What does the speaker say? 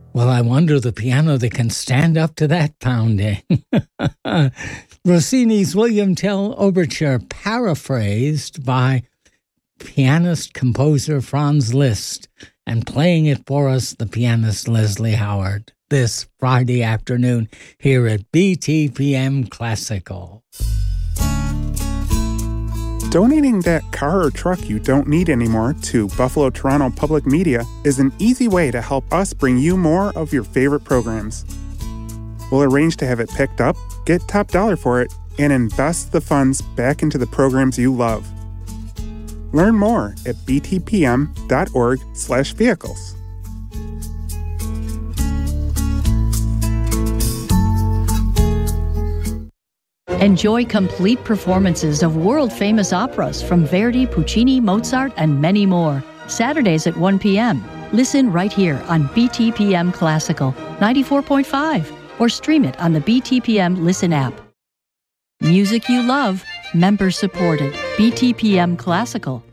Well, I wonder the piano that can stand up to that pounding. Rossini's William Tell Overture, paraphrased by pianist-composer Franz Liszt, and playing it for us, the pianist Leslie Howard, this Friday afternoon here at BTPM Classical. Donating that car or truck you don't need anymore to Buffalo Toronto Public Media is an easy way to help us bring you more of your favorite programs. We'll arrange to have it picked up, get top dollar for it, and invest the funds back into the programs you love. Learn more at btpm.org/vehicles. Enjoy complete performances of world-famous operas from Verdi, Puccini, Mozart, and many more. Saturdays at 1 p.m. Listen right here on BTPM Classical 94.5 or stream it on the BTPM Listen app. Music you love, member-supported. BTPM Classical.